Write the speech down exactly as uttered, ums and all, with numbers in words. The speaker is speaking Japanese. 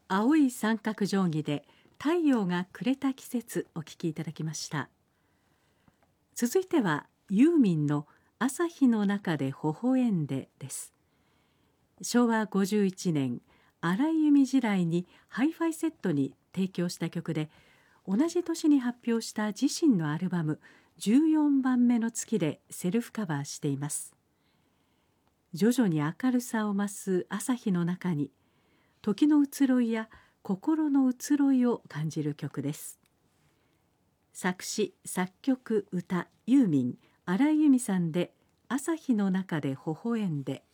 青い三角定規で太陽が暮れた季節お聞きいただきました。続いてはユーミンの朝日の中で微笑んでです。しょうわごじゅういちねん荒井由実時代にハイファイセットに提供した曲で、同じ年に発表した自身のアルバムじゅうよんばんめの月でセルフカバーしています。徐々に明るさを増す朝日の中に、時の移ろいや心の移ろいを感じる曲です。作詞作曲歌ユーミン、荒井由実さんで朝日の中で微笑んで。